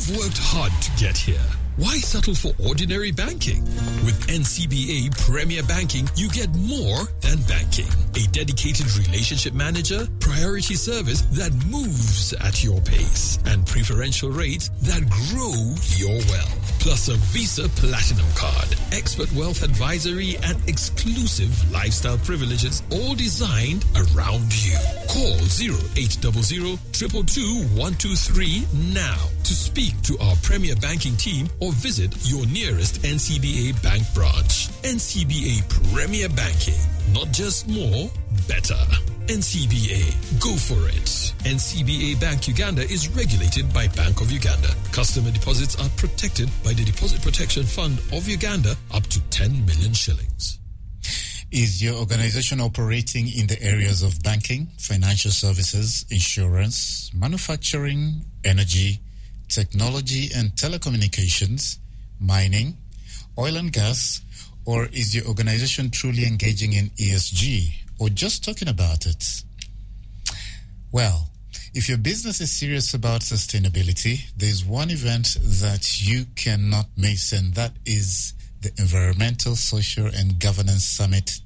You've worked hard to get here. Why settle for ordinary banking? With NCBA Premier Banking, you get more than banking. A dedicated relationship manager, priority service that moves at your pace, and preferential rates that grow your wealth. Plus a Visa Platinum Card, expert wealth advisory, and exclusive lifestyle privileges, all designed around you. Call 0800 222 123 now to speak to our Premier Banking team or visit your nearest NCBA Bank branch. NCBA Premier Banking. Not just more, better. NCBA. Go for it. NCBA Bank Uganda is regulated by Bank of Uganda. Customer deposits are protected by the Deposit Protection Fund of Uganda up to 10 million shillings. Is your organization operating in the areas of banking, financial services, insurance, manufacturing, energy, technology and telecommunications, mining, oil and gas, or is your organization truly engaging in ESG or just talking about it? Well, if your business is serious about sustainability, there's one event that you cannot miss, and that is the Environmental, Social and Governance Summit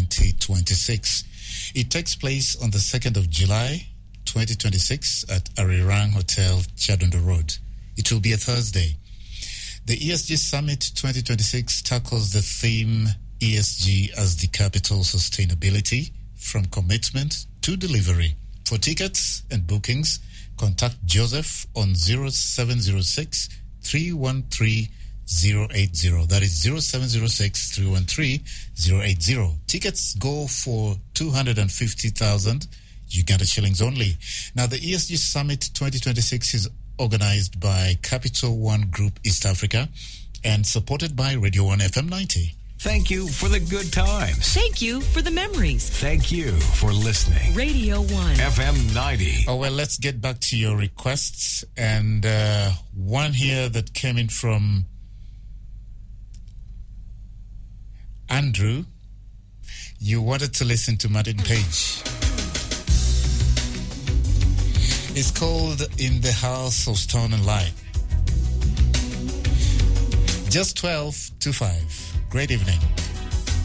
2026. It takes place on the 2nd of July, 2026 at Arirang Hotel, Chadondo Road. It will be a Thursday. The ESG Summit 2026 tackles the theme ESG as the capital sustainability, from commitment to delivery. For tickets and bookings, contact Joseph on 0706 313 080. That is 0706 313 080. Tickets go for 250,000 Uganda shillings only. Now, the ESG Summit 2026 is organized by Capital One Group East Africa and supported by Radio 1 FM 90. Thank you for the good times. Thank you for the memories. Thank you for listening. Radio 1 FM 90. Oh, well, let's get back to your requests. And one here that came in from Andrew. You wanted to listen to Martin Page. It's called In the House of Stone and Light. Just 12 to 5. Great evening.